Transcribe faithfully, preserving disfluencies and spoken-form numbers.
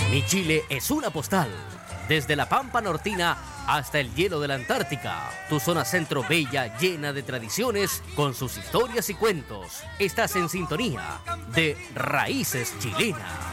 Mi Chile es una postal. Desde la Pampa Nortina hasta el hielo de la Antártica. Tu zona centro bella, llena de tradiciones, con sus historias y cuentos. Estás en sintonía de Raíces Chilenas.